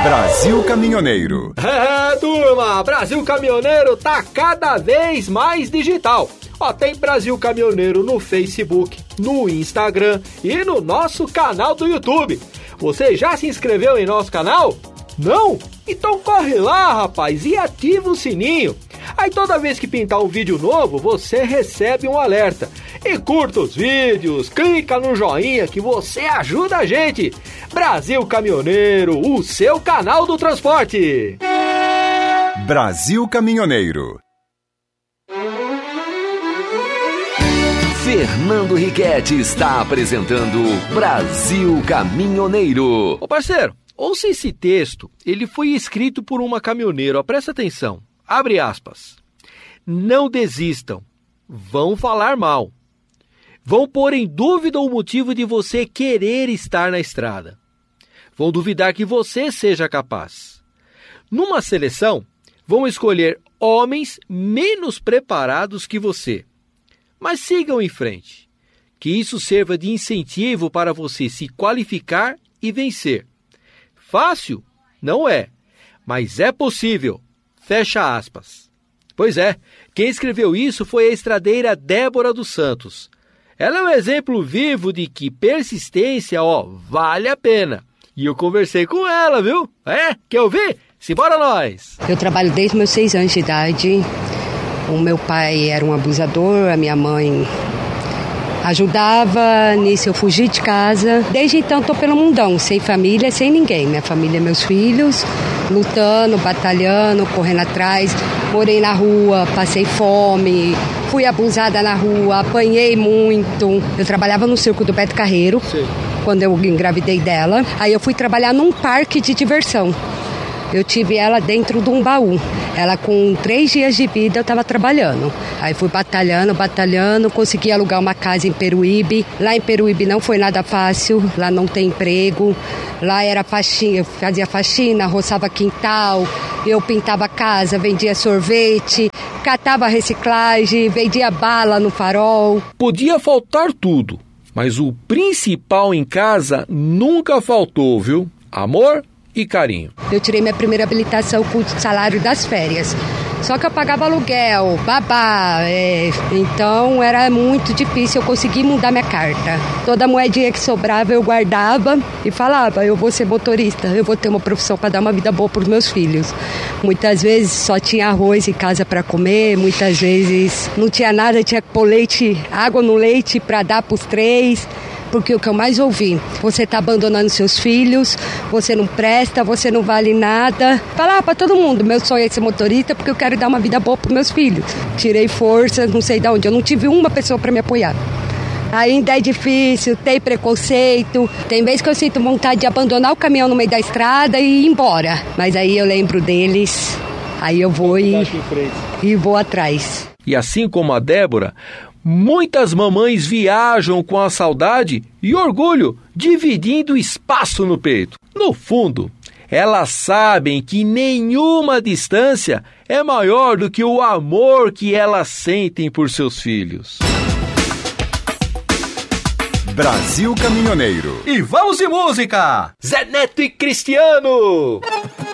Brasil Caminhoneiro. Turma, Brasil Caminhoneiro tá cada vez mais digital. Tem Brasil Caminhoneiro no Facebook, no Instagram e no nosso canal do YouTube. Você já se inscreveu em nosso canal? Não? Então corre lá, rapaz, e ativa o sininho. Aí toda vez que pintar um vídeo novo, você recebe um alerta. E curta os vídeos, clica no joinha que você ajuda a gente. Brasil Caminhoneiro, o seu canal do transporte. Brasil Caminhoneiro. Fernando Riquetti está apresentando Brasil Caminhoneiro. Ô parceiro, ouça esse texto. Ele foi escrito por uma caminhoneira. Presta atenção. Abre aspas. Não desistam. Vão falar mal. Vão pôr em dúvida o motivo de você querer estar na estrada. Vão duvidar que você seja capaz. Numa seleção, vão escolher homens menos preparados que você. Mas sigam em frente. Que isso sirva de incentivo para você se qualificar e vencer. Fácil? Não é. Mas é possível. Fecha aspas. Pois é, quem escreveu isso foi a estradeira Débora dos Santos. Ela é um exemplo vivo de que persistência, vale a pena. E eu conversei com ela, viu? Quer ouvir? Simbora nós! Eu trabalho desde meus 6 anos de idade. O meu pai era um abusador, a minha mãe ajudava, nisso eu fugi de casa. Desde então estou pelo mundão, sem família, sem ninguém. Minha família, meus filhos, lutando, batalhando, correndo atrás. Morei na rua, passei fome, fui abusada na rua, apanhei muito. Eu trabalhava no circo do Beto Carreiro, sim, quando eu engravidei dela. Aí eu fui trabalhar num parque de diversão. Eu tive ela dentro de um baú. Ela com 3 dias de vida eu estava trabalhando. Aí fui batalhando, consegui alugar uma casa em Peruíbe. Lá em Peruíbe não foi nada fácil, lá não tem emprego. Lá era faxina, eu fazia faxina, roçava quintal, eu pintava casa, vendia sorvete, catava reciclagem, vendia bala no farol. Podia faltar tudo, mas o principal em casa nunca faltou, viu? Amor e carinho. Eu tirei minha primeira habilitação com o salário das férias. Só que eu pagava aluguel, babá, então era muito difícil eu conseguir mudar minha carta. Toda moedinha que sobrava eu guardava e falava, eu vou ser motorista, eu vou ter uma profissão para dar uma vida boa para os meus filhos. Muitas vezes só tinha arroz em casa para comer, muitas vezes não tinha nada, tinha que pôr leite, água no leite para dar para os 3. Porque o que eu mais ouvi, você está abandonando seus filhos, você não presta, você não vale nada. Falar para todo mundo, meu sonho é ser motorista porque eu quero dar uma vida boa para meus filhos. Tirei força, não sei de onde, eu não tive uma pessoa para me apoiar. Ainda é difícil, tem preconceito, tem vezes que eu sinto vontade de abandonar o caminhão no meio da estrada e ir embora. Mas aí eu lembro deles, aí eu vou e vou atrás. E assim como a Débora, muitas mamães viajam com a saudade e orgulho, dividindo espaço no peito. No fundo, elas sabem que nenhuma distância é maior do que o amor que elas sentem por seus filhos. Brasil Caminhoneiro. E vamos de música! Zé Neto e Cristiano!